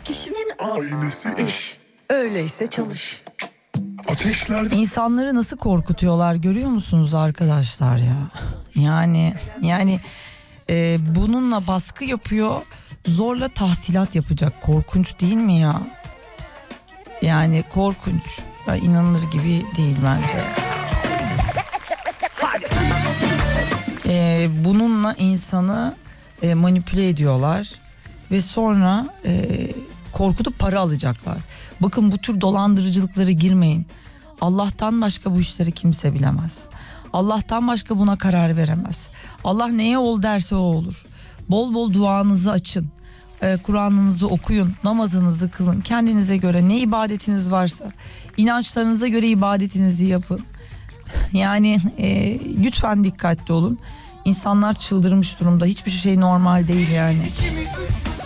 Kişinin aynesi iş. Öyleyse çalış. Ateşlerde İnsanları nasıl korkutuyorlar görüyor musunuz arkadaşlar ya? Yani bununla baskı yapıyor, zorla tahsilat yapacak. Korkunç değil mi ya? Yani korkunç. Ya inanılır gibi değil bence. Bununla insanı manipüle ediyorlar ve sonra korkutup para alacaklar. Bakın bu tür dolandırıcılıklara girmeyin. Allah'tan başka bu işleri kimse bilemez. Allah'tan başka buna karar veremez. Allah neye ol derse o olur. Bol bol duanızı açın. Kur'an'ınızı okuyun, namazınızı kılın. Kendinize göre ne ibadetiniz varsa, inançlarınıza göre ibadetinizi yapın. Yani lütfen dikkatli olun. İnsanlar çıldırmış durumda. Hiçbir şey normal değil yani.